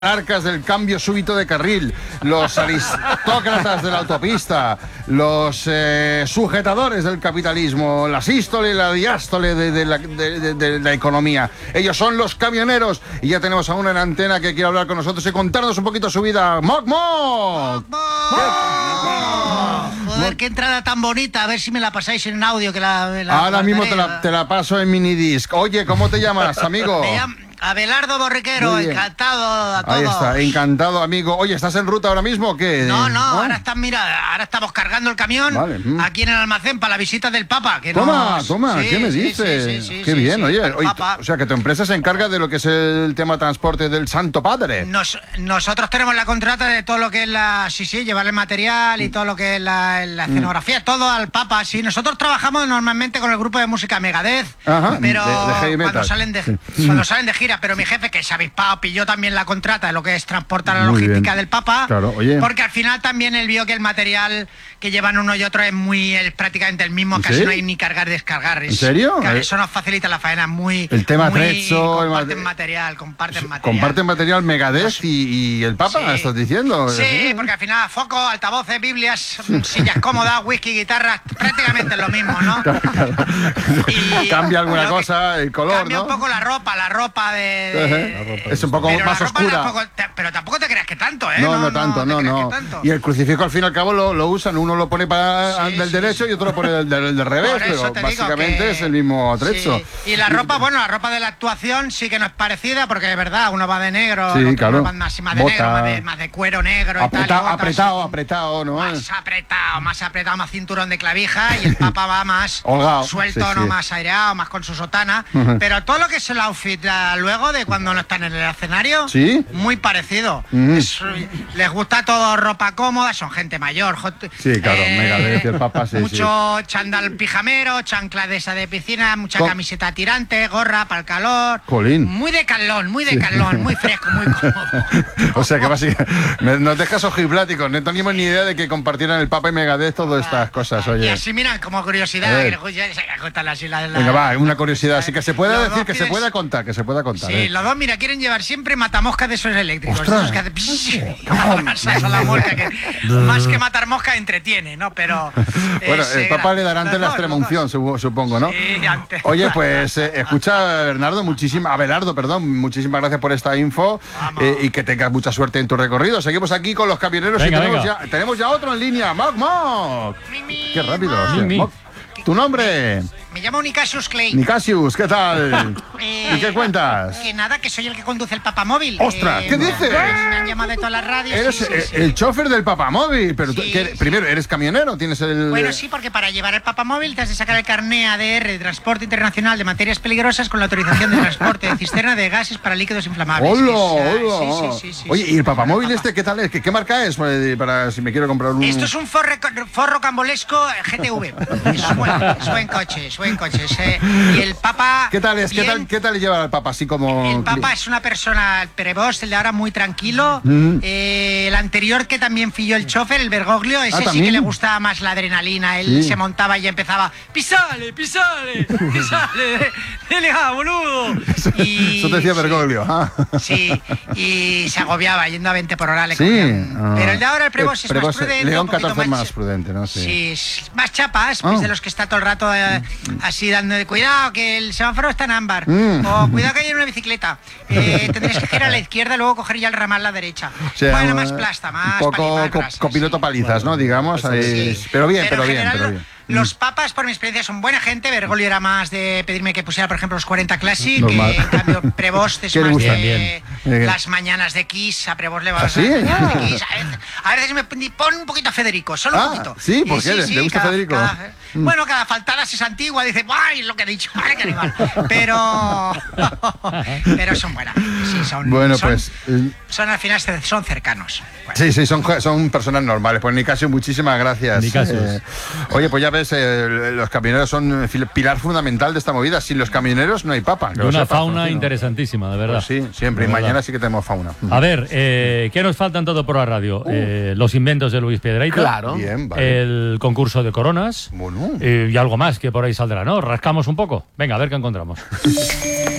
Arcas del cambio súbito de carril, los aristócratas de la autopista, los sujetadores del capitalismo, la sístole y la diástole de la economía. Ellos son los camioneros y ya tenemos a uno en antena que quiere hablar con nosotros y contarnos un poquito su vida. ¡Moc, moc! Joder, qué entrada tan bonita, a ver si me la pasáis en audio. Ahora mismo te la paso en minidisc. Oye, ¿cómo te llamas, amigo? Me llamo Abelardo Borriquero, encantado a todos. Ahí está, encantado, amigo. Oye, ¿estás en ruta ahora mismo o qué? No, ahora estamos cargando el camión aquí en el almacén para la visita del Papa. Toma, sí, ¿qué me dices? Qué bien, oye, o sea, que tu empresa se encarga de lo que es el tema transporte del Santo Padre. Nosotros tenemos la contrata de todo lo que es llevar el material y todo lo que es la escenografía, todo al Papa, sí. Nosotros trabajamos normalmente con el grupo de música Megadeth, pero de heavy metal. cuando salen de gira. Pero mi jefe, que se ha avispado, pilló también la contrata de lo que es transportar la logística del Papa. Claro, oye. Porque al final también él vio que el material que llevan uno y otro es prácticamente el mismo, casi no hay ni cargar y descargar. ¿En serio? Eso nos facilita la faena, el tema Trezzo, comparten material Megadeth y el Papa, ¿estás diciendo? Sí, porque al final foco, altavoces, Biblias, sillas cómodas, whisky, guitarras, prácticamente es lo mismo, ¿no? Claro. Y cambia alguna cosa, el color, cambia un poco la ropa de... Es un poco más oscura. Pero tampoco te creas que tanto, ¿eh? No tanto. Y el crucifijo al fin y al cabo lo usan, uno lo pone para del derecho y otro lo pone del revés, pero básicamente es el mismo Trezzo. Sí. Y la ropa, la ropa de la actuación sí que no es parecida, porque de verdad uno va de negro, claro. van más de negro, más de cuero negro apretado, ¿no? Más apretado, más cinturón de clavija, y el Papa va más holgado, suelto, más aireado, más con su sotana, pero todo lo que es el outfit luego de cuando no están en el escenario, muy parecido. Les gusta todo ropa cómoda, son gente mayor. Sí, claro, Megadeth y el Papa, mucho chándal pijamero, chancla de esa de piscina, mucha camiseta tirante, gorra para el calor. Colín. Muy de calón, muy fresco, muy cómodo. O sea que básicamente nos dejas ojipláticos, no teníamos ni idea de que compartieran el Papa y Megadeth todas estas cosas, oye. Y así, mira, como curiosidad, venga, va, una curiosidad, así que se pueda decir, que se pueda contar, Sí, los dos, mira, quieren llevar siempre matamoscas de esos eléctricos. ¡Ostras! De esos que hacen la mosca, que más que matar mosca entretiene, ¿no? Pero bueno, el Papa le dará antes la extremunción, supongo, ¿no? Sí, antes. Oye, pues escucha, Abelardo, muchísimas gracias por esta info y que tengas mucha suerte en tu recorrido. Seguimos aquí con los camioneros y tenemos ya otro en línea. ¡Moc! ¡Qué rápido! Moc. ¿Tu nombre? Me llamo Nicasius Clay. Nicasius, ¿qué tal? ¿Y qué cuentas? Que nada, que soy el que conduce el Papamóvil. ¡Ostras! ¿Qué dices? Me han llamado de todas las radios. Eres el chofer del Papamóvil, pero tú, primero, ¿eres camionero? ¿Tienes el...? Bueno, sí, porque para llevar el Papamóvil te has de sacar el carné ADR de Transporte Internacional de Materias Peligrosas con la autorización de transporte de cisterna de gases para líquidos inflamables. ¡Hola! Sí. Oye, ¿y el Papamóvil qué tal es? ¿Qué marca es? Para si me quiero comprar un... Esto es un forro cambolesco GTV. Es buen coche. Y el Papa... ¿Qué tal es? ¿Qué tal llevar al Papa así como...? El Papa es una persona, el Prebost, el de ahora, muy tranquilo. El anterior, que también fui yo el chofer, el Bergoglio, ese sí que le gustaba más la adrenalina. Él se montaba y empezaba, ¡pisale! ¡Boludo! Eso te decía Bergoglio. Sí, y se agobiaba yendo a 20 por hora. Pero el de ahora, el Prebost, es más prudente. León 14 más prudente, ¿no? Sí, es más chapas, de los que está todo el rato así dando de cuidado, que el semáforo está en ámbar, o cuidado que hay una bicicleta, tendréis que girar a la izquierda, luego coger ya el ramal a la derecha. O sea, bueno, más plasta, más un poco copiloto palizas, ¿no? Digamos, pero bien. Los Papas, por mi experiencia, son buena gente. Bergoglio era más de pedirme que pusiera, por ejemplo, los 40 Classic, que en cambio Prevost es más de las mañanas de Kiss. A Prevost le va a las mañanas de Kiss. A veces me pon un poquito a Federico, solo un poquito. ¿Sí? ¿Por qué? ¿Le gusta Federico? Bueno, cada faltada es antigua, dice, ¡ay! Lo que he dicho, ¡vale, qué animal! Pero son buenas. Sí, son al final son cercanos. Bueno. Sí, son personas normales. Pues Nicasio, muchísimas gracias. Oye, pues ya ves, los camioneros son pilar fundamental de esta movida. Sin los camioneros no hay Papa. Una fauna interesantísima, de verdad. Pues sí, siempre. Y mañana sí que tenemos fauna. A ver, ¿qué nos falta en todo por la radio? Los inventos de Luis Piedrahita. Claro. Bien, vale. El concurso de coronas. Bueno. Y algo más que por ahí saldrá, ¿no? Rascamos un poco. Venga, a ver qué encontramos.